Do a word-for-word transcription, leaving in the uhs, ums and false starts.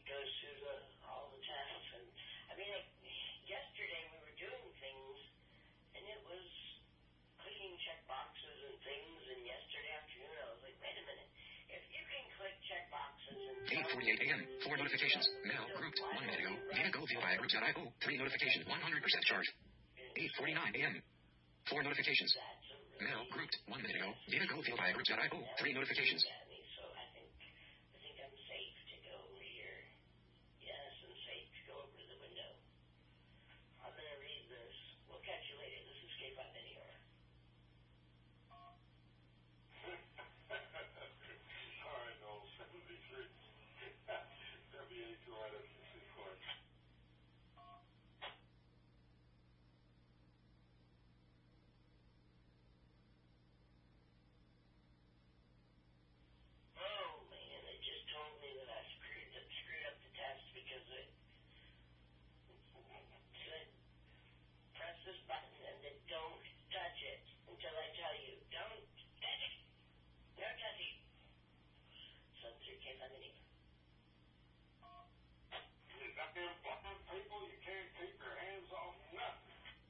goes through the, all the tasks. And I mean, like, yesterday we were doing things, and it was clicking check boxes and things. And yesterday afternoon, I was like, wait a minute. If you can click check boxes and eight forty-eight a.m. Four notifications. Mail grouped. One minute ago. Data go via group dot io. Three notifications. One hundred percent charge. eight forty-nine a.m. Four notifications. Mail grouped. One minute ago. Data go via group dot io. Three notifications.